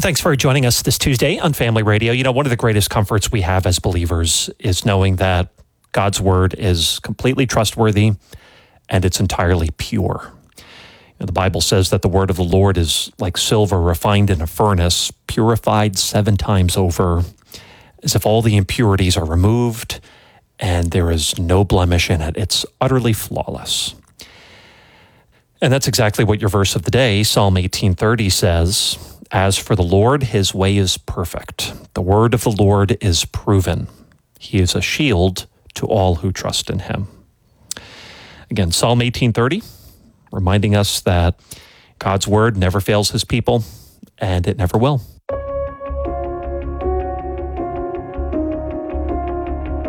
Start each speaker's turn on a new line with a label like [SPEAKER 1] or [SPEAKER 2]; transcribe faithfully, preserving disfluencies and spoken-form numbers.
[SPEAKER 1] thanks for joining us this Tuesday on Family Radio. You know, one of the greatest comforts we have as believers is knowing that God's word is completely trustworthy and it's entirely pure. You know, the Bible says that the word of the Lord is like silver refined in a furnace, purified seven times over, as if all the impurities are removed and there is no blemish in it. It's utterly flawless. And that's exactly what your verse of the day, Psalm eighteen thirty, says. As for the Lord, his way is perfect. The word of the Lord is proven. He is a shield to all who trust in him. Again, Psalm eighteen thirty, reminding us that God's word never fails his people, and it never will.